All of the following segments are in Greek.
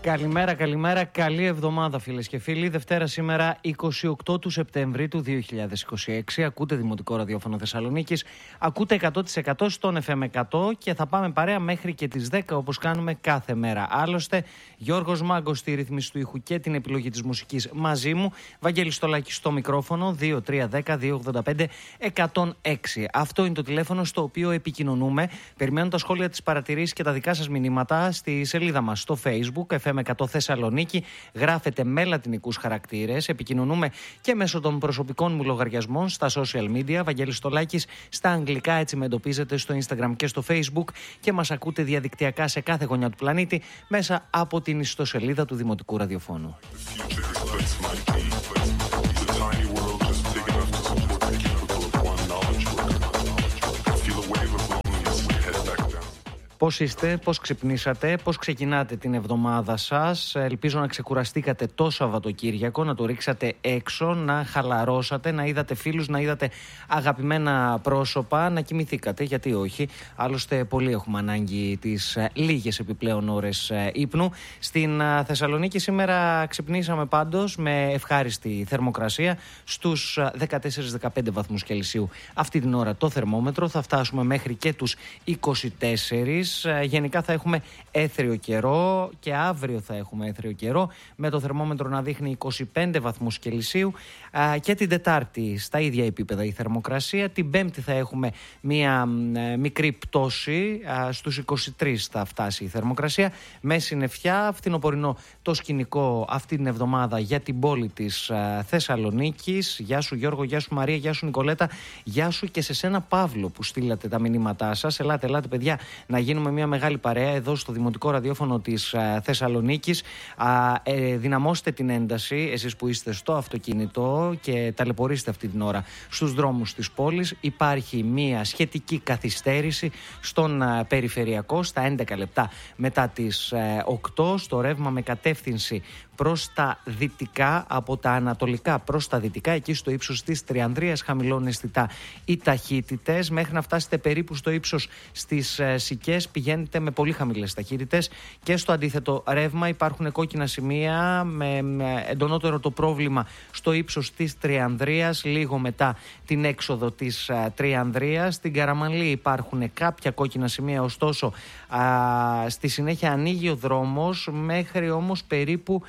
Καλημέρα, καλημέρα, καλή εβδομάδα φίλες και φίλοι. Δευτέρα σήμερα 28 του Σεπτεμβρίου του 2026. Ακούτε Δημοτικό Ραδιόφωνο Θεσσαλονίκης. Ακούτε 100% στον FM 100 και θα πάμε παρέα μέχρι και τις 10 όπως κάνουμε κάθε μέρα. Άλλωστε, Γιώργος Μάγκος στη ρύθμιση του ήχου και την επιλογή της μουσικής μαζί μου. Βαγγέλης Στολάκης στο μικρόφωνο 2310-285-106. Αυτό είναι το τηλέφωνο στο οποίο επικοινωνούμε. Περιμένω τα σχόλια, τις παρατηρήσεις και τα δικά σας μηνύματα στη σελίδα μας στο Facebook FM 100 Θεσσαλονίκη. Γράφετε με λατινικούς χαρακτήρες. Επικοινωνούμε και μέσω των προσωπικών μου λογαριασμών στα social media. Βαγγέλης Στολάκης στα αγγλικά, έτσι με εντοπίζετε στο Instagram και στο Facebook. Και μας ακούτε διαδικτυακά σε κάθε γωνιά του πλανήτη μέσα από την ιστοσελίδα του Δημοτικού Ραδιοφώνου. Πώς είστε, πώς ξυπνήσατε, πώς ξεκινάτε την εβδομάδα σας? Ελπίζω να ξεκουραστήκατε το Σαββατοκύριακο, να το ρίξατε έξω, να χαλαρώσατε, να είδατε φίλους, να είδατε αγαπημένα πρόσωπα, να κοιμηθήκατε, γιατί όχι. Άλλωστε πολλοί έχουμε ανάγκη τις λίγες επιπλέον ώρες ύπνου. Στην Θεσσαλονίκη σήμερα ξυπνήσαμε πάντως με ευχάριστη θερμοκρασία στους 14-15 βαθμούς Κελσίου. Αυτή την ώρα το θερμόμετρο θα φτάσουμε μέχρι και τους 24. Γενικά θα έχουμε έθριο καιρό και αύριο θα έχουμε έθριο καιρό, με το θερμόμετρο να δείχνει 25 βαθμούς Κελσίου, και την Τετάρτη στα ίδια επίπεδα η θερμοκρασία. Την Πέμπτη θα έχουμε μία μικρή πτώση, στους 23 θα φτάσει η θερμοκρασία, με συννεφιά. Φθινοπορεινό το σκηνικό αυτή την εβδομάδα για την πόλη της Θεσσαλονίκης. Γεια σου Γιώργο, γεια σου Μαρία, γεια σου Νικολέτα, γεια σου και σε σένα Παύλο που στείλατε τα μηνύματά σας. Ελάτε παιδιά να γίνουμε μια μεγάλη παρέα εδώ στο Δημοτικό Ραδιόφωνο της Θεσσαλονίκης. Δυναμώστε την ένταση, εσείς που είστε στο αυτοκίνητο και ταλαιπωρήστε αυτή την ώρα στους δρόμους της πόλης. Υπάρχει μια σχετική καθυστέρηση στον περιφερειακό στα 11 λεπτά μετά τις 8, στο ρεύμα με κατεύθυνση προς τα δυτικά, από τα ανατολικά προς τα δυτικά, εκεί στο ύψος της Τριανδρίας χαμηλώνουν αισθητά οι ταχύτητες. Μέχρι να φτάσετε περίπου στο ύψος στις Σικές πηγαίνετε με πολύ χαμηλές ταχύτητες, και στο αντίθετο ρεύμα υπάρχουν κόκκινα σημεία με εντονότερο το πρόβλημα στο ύψος της Τριανδρίας, λίγο μετά την έξοδο της Τριανδρίας. Στην Καραμανλή υπάρχουν κάποια κόκκινα σημεία, ωστόσο στη συνέχεια ανοίγει ο δρόμος μέχρι όμως περίπου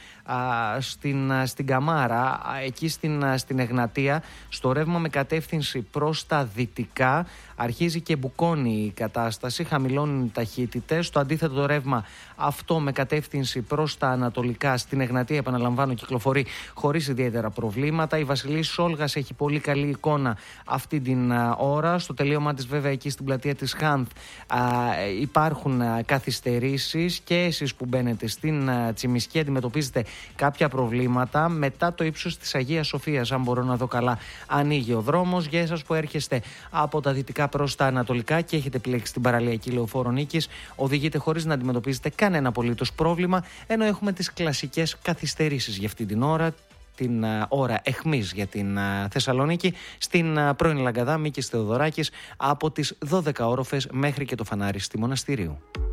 στην Καμάρα, εκεί στην Εγνατία, στο ρεύμα με κατεύθυνση προς τα δυτικά. Αρχίζει και μπουκώνει η κατάσταση, χαμηλώνουν οι ταχύτητες. Στο αντίθετο το ρεύμα αυτό με κατεύθυνση προς τα ανατολικά στην Εγνατία, επαναλαμβάνω, κυκλοφορεί χωρίς ιδιαίτερα προβλήματα. Η Βασιλής Σόλγας έχει πολύ καλή εικόνα αυτή την ώρα. Στο τελείωμα της βέβαια εκεί στην πλατεία της Χάνθ υπάρχουν καθυστερήσεις, και εσείς που μπαίνετε στην Τσιμισκή αντιμετωπίζετε κάποια προβλήματα. Μετά το ύψος της Αγίας Σοφίας, αν μπορώ να δω καλά, ανοίγει ο δρόμος. Για εσάς που έρχεστε από τα δυτικά προς τα ανατολικά και έχετε επιλέξει την παραλιακή λεωφόρο Νίκης, οδηγείτε χωρίς να αντιμετωπίζετε κανένα απολύτως πρόβλημα, ενώ έχουμε τις κλασικές καθυστερήσεις για αυτή την ώρα, την ώρα εχμής για την Θεσσαλονίκη, στην πρώην Λαγκαδά Μίκης Θεοδωράκης, από τις 12 όροφες μέχρι και το φανάρι στη Μοναστηρίου.